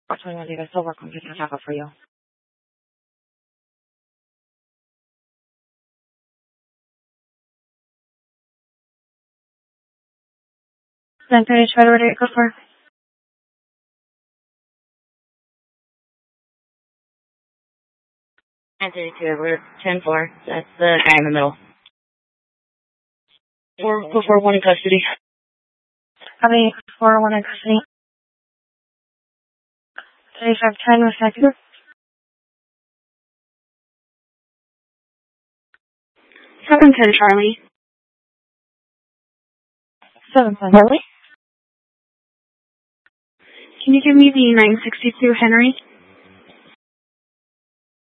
21 Davis, Silver, computer tackle for you. Then finish right order it go for. And 32, we're 10-4. That's the guy in the middle. 4-1 in custody. Copy, 4-1 in custody. 35-10 with second. 7-10 Charlie. 7-10 Charlie. Can you give me the 962 Henry?